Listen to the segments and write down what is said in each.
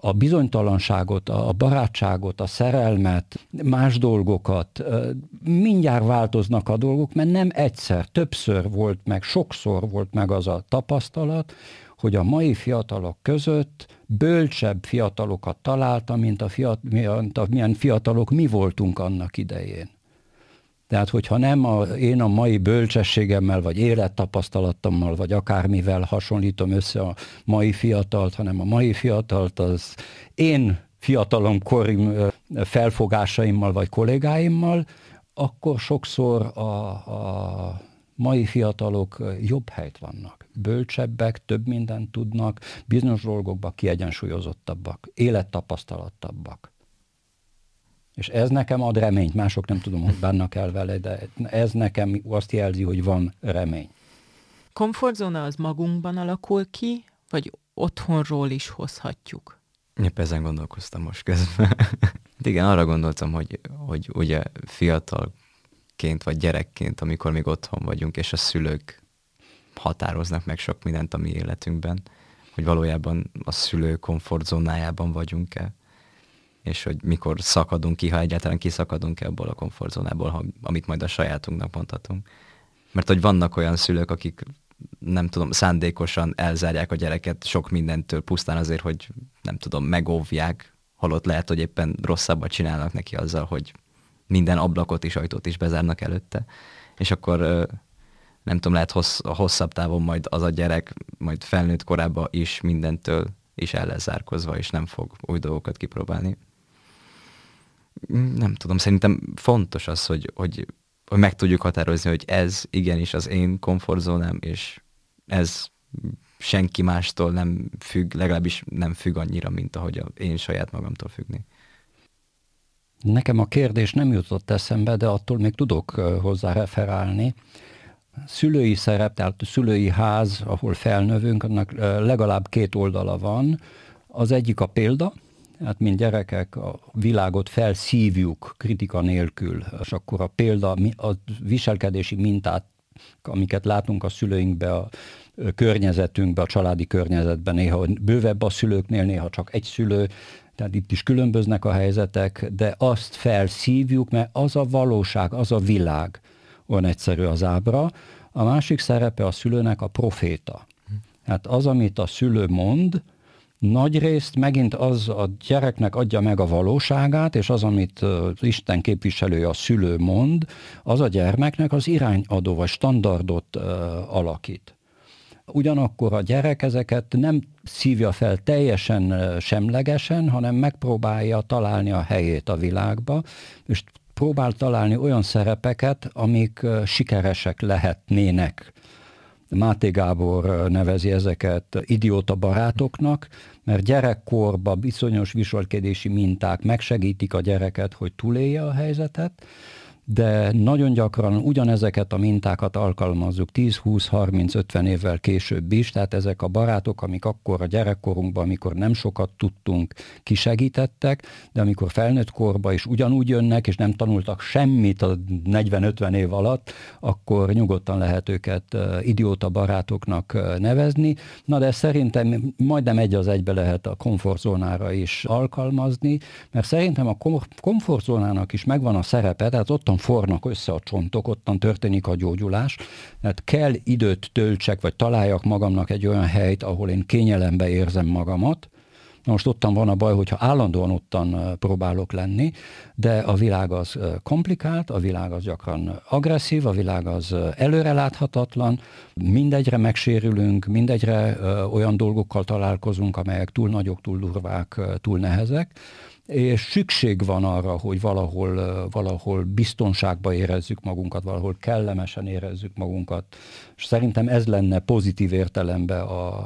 a bizonytalanságot, a barátságot, a szerelmet, más dolgokat, mindjárt változnak a dolgok, mert nem egyszer, többször volt meg, sokszor volt meg az a tapasztalat, hogy a mai fiatalok között bölcsebb fiatalokat találtam, mint milyen fiatalok mi voltunk annak idején. Tehát, hogyha nem én a mai bölcsességemmel, vagy élettapasztalatommal, vagy akármivel hasonlítom össze a mai fiatalt, hanem a mai fiatalt az én fiatalomkori felfogásaimmal, vagy kollégáimmal, akkor sokszor a mai fiatalok jobb helyt vannak. Bölcsebbek, több mindent tudnak, bizonyos dolgokban kiegyensúlyozottabbak, élettapasztalatabbak. És ez nekem ad reményt, mások nem tudom, hogy bánnak el vele, de ez nekem azt jelzi, hogy van remény. Komfortzóna az magunkban alakul ki, vagy otthonról is hozhatjuk? Épp ezen gondolkoztam most közben. Igen, arra gondoltam, hogy ugye fiatalként vagy gyerekként, amikor még otthon vagyunk, és a szülők határoznak meg sok mindent a mi életünkben, hogy valójában a szülő komfortzónájában vagyunk-e, és hogy mikor szakadunk ki, ha egyáltalán kiszakadunk ebből a komfortzónából, amit majd a sajátunknak mondhatunk. Mert hogy vannak olyan szülők, akik nem tudom, szándékosan elzárják a gyereket sok mindentől, pusztán azért, hogy nem tudom, megóvják, holott lehet, hogy éppen rosszabbat csinálnak neki azzal, hogy minden ablakot és ajtót is bezárnak előtte. És akkor nem tudom, lehet hosszabb távon majd az a gyerek, majd felnőtt korában is mindentől is el lesz zárkozva, és nem fog új dolgokat kipróbálni. Nem tudom, szerintem fontos az, hogy meg tudjuk határozni, hogy ez igenis az én komfortzónám, és ez senki mástól nem függ, legalábbis nem függ annyira, mint ahogy én saját magamtól függni. Nekem a kérdés nem jutott eszembe, de attól még tudok hozzá referálni. Szülői szerep, tehát a szülői ház, ahol felnövünk, annak legalább két oldala van. Az egyik a példa, hát mint gyerekek a világot felszívjuk kritika nélkül, és akkor a példa, a viselkedési mintát, amiket látunk a szülőinkbe, a környezetünkbe, a családi környezetben, néha bővebb a szülőknél, néha csak egy szülő, tehát itt is különböznek a helyzetek, de azt felszívjuk, mert az a valóság, az a világ, olyan egyszerű az ábra. A másik szerepe a szülőnek a proféta. Hát az, amit a szülő mond, nagyrészt megint az a gyereknek adja meg a valóságát, és az, amit az Isten képviselője, a szülő mond, az a gyermeknek az irányadó vagy standardot alakít. Ugyanakkor a gyerek ezeket nem szívja fel teljesen semlegesen, hanem megpróbálja találni a helyét a világba, és próbál találni olyan szerepeket, amik sikeresek lehetnének. Máté Gábor nevezi ezeket idióta barátoknak, mert gyerekkorban bizonyos viselkedési minták megsegítik a gyereket, hogy túlélje a helyzetet, de nagyon gyakran ugyanezeket a mintákat alkalmazzuk 10, 20, 30, 50 évvel később is, tehát ezek a barátok, amik akkor a gyerekkorunkban, amikor nem sokat tudtunk, kisegítettek, de amikor felnőtt korban is ugyanúgy jönnek, és nem tanultak semmit a 40-50 év alatt, akkor nyugodtan lehet őket idióta barátoknak nevezni. Na de szerintem majdnem egy az egybe lehet a komfortzónára is alkalmazni, mert szerintem a komfortzónának is megvan a szerepe, tehát ottan fornak össze a csontok, ottan történik a gyógyulás, mert kell időt töltsek, vagy találjak magamnak egy olyan helyt, ahol én kényelembe érzem magamat. Na most ottan van a baj, hogyha állandóan ottan próbálok lenni, de a világ az komplikált, a világ az gyakran agresszív, a világ az előreláthatatlan, mindegyre megsérülünk, mindegyre olyan dolgokkal találkozunk, amelyek túl nagyok, túl durvák, túl nehezek, és szükség van arra, hogy valahol biztonságban érezzük magunkat, valahol kellemesen érezzük magunkat. És szerintem ez lenne pozitív értelemben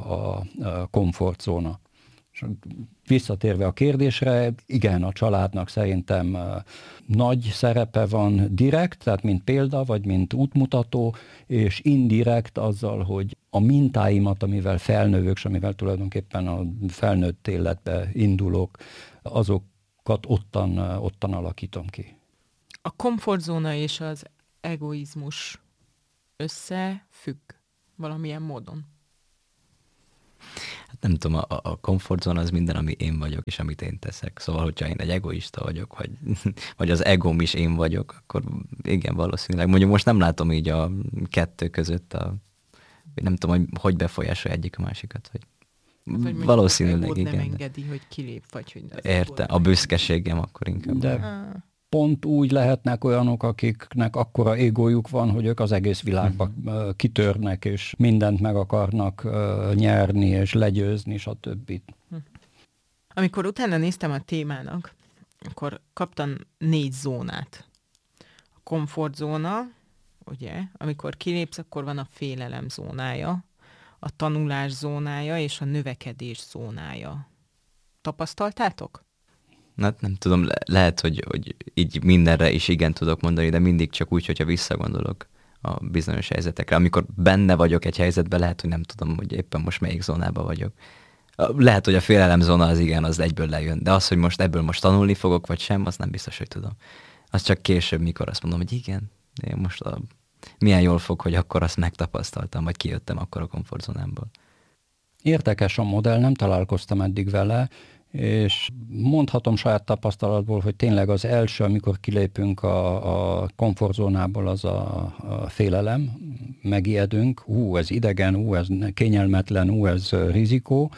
a komfortzóna. És visszatérve a kérdésre, igen, a családnak szerintem nagy szerepe van direkt, tehát mint példa, vagy mint útmutató, és indirekt azzal, hogy a mintáimat, amivel felnövök, és amivel tulajdonképpen a felnőtt életbe indulok, azokat ottan alakítom ki. A komfortzóna és az egoizmus összefügg valamilyen módon? Nem tudom, a komfortzóna az minden, ami én vagyok, és amit én teszek. Szóval, hogyha én egy egoista vagyok, vagy az egóm is én vagyok, akkor igen, valószínűleg. Mondjuk most nem látom így a kettő között, nem tudom, hogy befolyásolja egyik a másikat, hogy valószínűleg, igen. Nem engedi, hogy kilép, vagy hogy... Érte, a büszkeségem akkor inkább. De pont úgy lehetnek olyanok, akiknek akkora égójuk van, hogy ők az egész világba kitörnek, és mindent meg akarnak nyerni, és legyőzni, stb. Amikor utána néztem a témának, akkor kaptam 4 zónát. A komfortzóna, ugye, amikor kilépsz, akkor van a félelem zónája, a tanulás zónája és a növekedés zónája. Tapasztaltátok? Hát nem tudom, lehet, hogy így mindenre is igen tudok mondani, de mindig csak úgy, hogyha visszagondolok a bizonyos helyzetekre. Amikor benne vagyok egy helyzetben, lehet, hogy nem tudom, hogy éppen most melyik zónában vagyok. Lehet, hogy a félelemzóna az igen, az egyből lejön, de az, hogy most ebből most tanulni fogok, vagy sem, az nem biztos, hogy tudom. Az csak később, mikor azt mondom, hogy igen, én most milyen jól fog, hogy akkor azt megtapasztaltam, vagy kijöttem akkor a komfortzónámból. Érdekes a modell, nem találkoztam eddig vele, és mondhatom saját tapasztalatból, hogy tényleg az első, amikor kilépünk a komfortzónából, az a félelem, megijedünk, ez idegen, ez kényelmetlen, ez rizikó,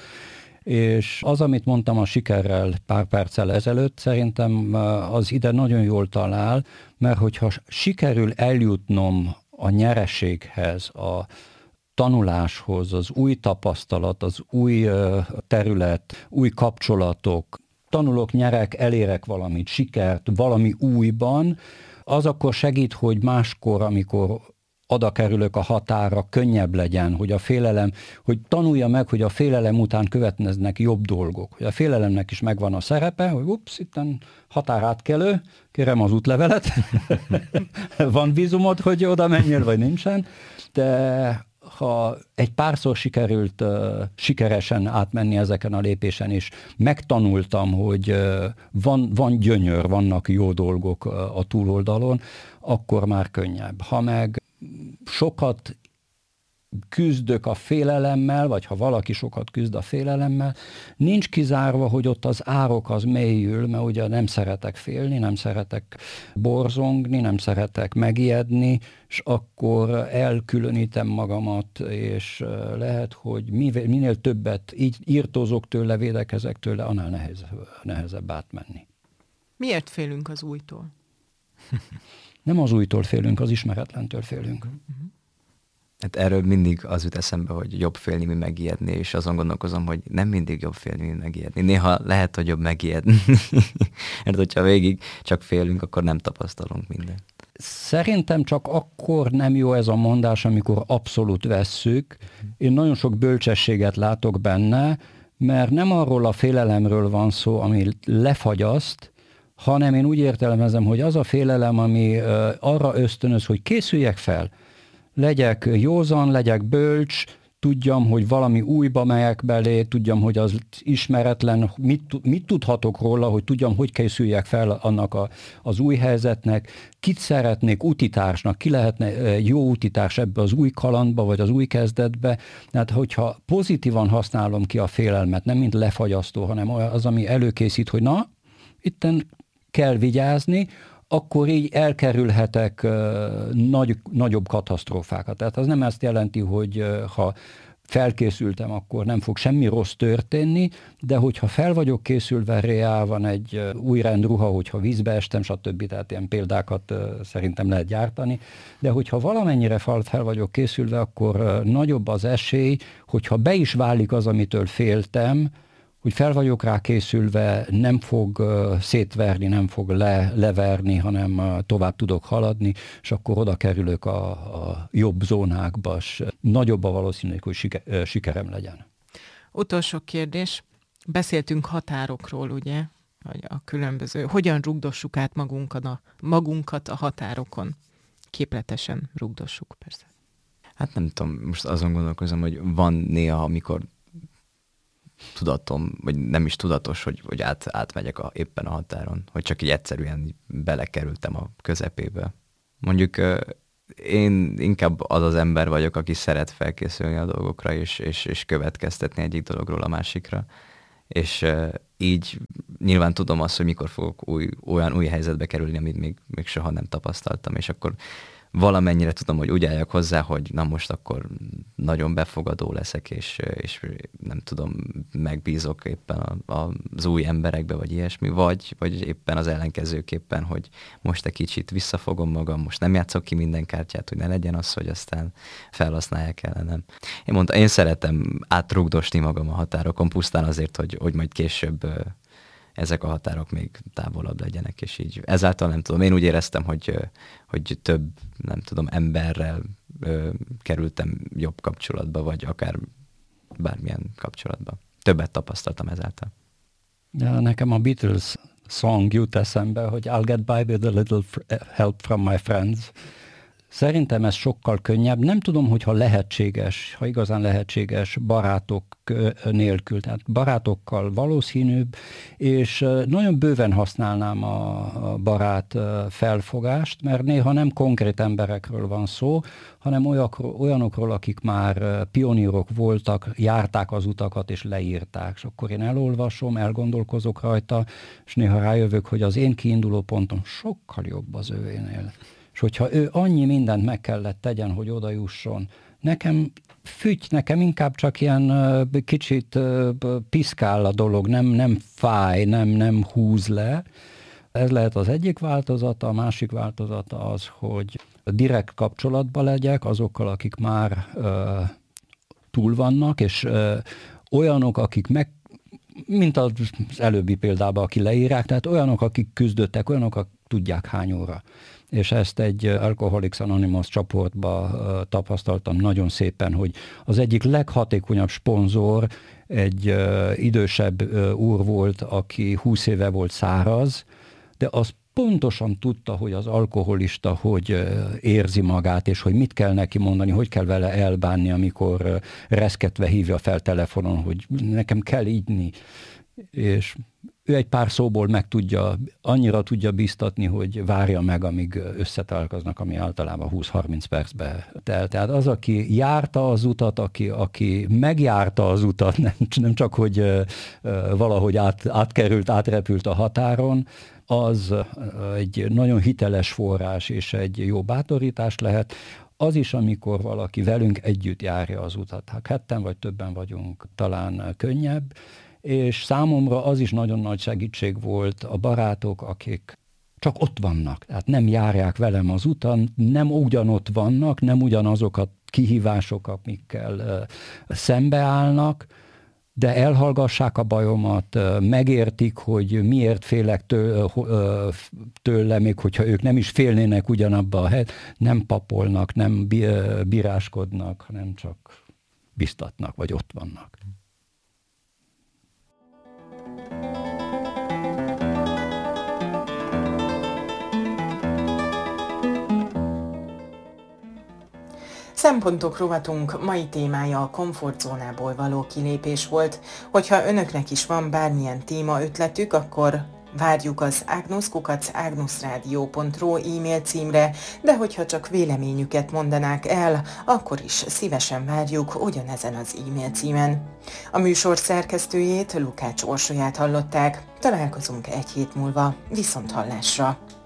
és az, amit mondtam a sikerrel pár perccel ezelőtt, szerintem az ide nagyon jól talál, mert hogyha sikerül eljutnom a nyereséghez, a tanuláshoz, az új tapasztalat, az új terület, új kapcsolatok, tanulok, nyerek, elérek valamit, sikert, valami újban, az akkor segít, hogy máskor, amikor oda kerülök a határa, könnyebb legyen, hogy a félelem, hogy tanulja meg, hogy a félelem után következnek jobb dolgok. Hogy a félelemnek is megvan a szerepe, hogy itten határátkelő, kérem az útlevelet, van vízumod, hogy oda menjél, vagy nincsen, de ha egy párszor sikerült sikeresen átmenni ezeken a lépésen, és megtanultam, hogy van gyönyör, vannak jó dolgok a túloldalon, akkor már könnyebb. Ha meg sokat küzdök a félelemmel, vagy ha valaki sokat küzd a félelemmel, nincs kizárva, hogy ott az árok az mélyül, mert ugye nem szeretek félni, nem szeretek borzongni, nem szeretek megijedni, és akkor elkülönítem magamat, és lehet, hogy minél többet így írtózok tőle, védekezek tőle, annál nehezebb átmenni. Miért félünk az újtól? Nem az újtól félünk, az ismeretlentől félünk. Hát erről mindig az jut eszembe, hogy jobb félni, mint megijedni, és azon gondolkozom, hogy nem mindig jobb félni, mint megijedni. Néha lehet, hogy jobb megijedni. Mert hogyha végig csak félünk, akkor nem tapasztalunk mindent. Szerintem csak akkor nem jó ez a mondás, amikor abszolút vesszük. Én nagyon sok bölcsességet látok benne, mert nem arról a félelemről van szó, ami lefagyaszt, hanem én úgy értelmezem, hogy az a félelem, ami arra ösztönöz, hogy készüljek fel, legyek józan, legyek bölcs, tudjam, hogy valami újba megyek belé, tudjam, hogy az ismeretlen, mit tudhatok róla, hogy tudjam, hogy készüljek fel annak az új helyzetnek, kit szeretnék utitársnak, ki lehetne jó utitárs ebbe az új kalandba, vagy az új kezdetbe. Tehát, hogyha pozitívan használom ki a félelmet, nem mint lefagyasztó, hanem az, ami előkészít, hogy na, itten kell vigyázni, akkor így elkerülhetek nagyobb katasztrófákat. Tehát az nem azt jelenti, hogy ha felkészültem, akkor nem fog semmi rossz történni, de hogyha fel vagyok készülve, reál van egy új rendruha, hogyha vízbe estem, stb. Tehát ilyen példákat szerintem lehet gyártani, de hogyha valamennyire fel vagyok készülve, akkor nagyobb az esély, hogyha be is válik az, amitől féltem, hogy fel vagyok rá készülve, nem fog szétverni, nem fog leverni, hanem tovább tudok haladni, és akkor oda kerülök a jobb zónákba, és nagyobb a valószínűség, hogy sikerem legyen. Utolsó kérdés. Beszéltünk határokról, ugye? Vagy a különböző. Hogyan rugdossuk át magunkat a határokon? Képletesen rugdossuk, persze. Hát nem tudom, most azon gondolkozom, hogy van néha, amikor tudatom, vagy nem is tudatos, hogy átmegyek éppen a határon, hogy csak így egyszerűen belekerültem a közepébe. Mondjuk én inkább az ember vagyok, aki szeret felkészülni a dolgokra, és következtetni egyik dologról a másikra. És így nyilván tudom azt, hogy mikor fogok olyan új helyzetbe kerülni, amit még soha nem tapasztaltam, és akkor valamennyire tudom, hogy úgy álljak hozzá, hogy na most akkor nagyon befogadó leszek, és nem tudom, megbízok éppen az új emberekbe, vagy ilyesmi, vagy éppen az ellenkezőképpen, hogy most egy kicsit visszafogom magam, most nem játszok ki minden kártyát, hogy ne legyen az, hogy aztán felhasználják ellenem. Én szeretem átrugdosni magam a határokon, pusztán azért, hogy majd később ezek a határok még távolabb legyenek, és így ezáltal nem tudom. Én úgy éreztem, hogy több, nem tudom, emberrel kerültem jobb kapcsolatba, vagy akár bármilyen kapcsolatba. Többet tapasztaltam ezáltal. Ja, nekem a Beatles song jut eszembe, hogy I'll get by with a little help from my friends. Szerintem ez sokkal könnyebb. Nem tudom, hogyha lehetséges, ha igazán lehetséges barátok nélkül. Tehát barátokkal valószínűbb, és nagyon bőven használnám a barát felfogást, mert néha nem konkrét emberekről van szó, hanem olyanokról, akik már pionírok voltak, járták az utakat és leírták. És akkor én elolvasom, elgondolkozok rajta, és néha rájövök, hogy az én kiinduló pontom sokkal jobb az övénél. És hogyha ő annyi mindent meg kellett tegyen, hogy oda jusson, nekem inkább csak ilyen kicsit piszkál a dolog, nem fáj, nem húz le. Ez lehet az egyik változata, a másik változata az, hogy direkt kapcsolatban legyek azokkal, akik már túl vannak, és olyanok, akik mint az előbbi példában, aki leírják, tehát olyanok, akik küzdöttek, olyanok, akik tudják hány óra. És ezt egy Alcoholics Anonymous csoportban tapasztaltam nagyon szépen, hogy az egyik leghatékonyabb szponzor egy idősebb úr volt, aki 20 éve volt száraz, de az pontosan tudta, hogy az alkoholista hogy érzi magát, és hogy mit kell neki mondani, hogy kell vele elbánni, amikor reszketve hívja fel telefonon, hogy nekem kell inni. És ő egy pár szóból annyira tudja biztatni, hogy várja meg, amíg összetalálkoznak, ami általában 20-30 percbe telt. Tehát az, aki járta az utat, aki megjárta az utat, nem csak, hogy valahogy átrepült a határon, az egy nagyon hiteles forrás és egy jó bátorítás lehet. Az is, amikor valaki velünk együtt járja az utat. Ha ketten vagy többen vagyunk, talán könnyebb, és számomra az is nagyon nagy segítség volt a barátok, akik csak ott vannak, tehát nem járják velem az utan, nem ugyanott vannak, nem ugyanazok a kihívások, amikkel szembeállnak, de elhallgassák a bajomat, megértik, hogy miért félek tőle, még hogyha ők nem is félnének ugyanabba a helyet, nem papolnak, nem bíráskodnak, hanem csak biztatnak, vagy ott vannak. Szempontok rovatunk mai témája a komfortzónából való kilépés volt. Hogyha önöknek is van bármilyen téma ötletük, akkor várjuk az agnusz@agnusradio.ru e-mail címre, de hogyha csak véleményüket mondanák el, akkor is szívesen várjuk ugyanezen az e-mail címen. A műsor szerkesztőjét, Lukács Orsolyát hallották. Találkozunk egy hét múlva. Viszonthallásra!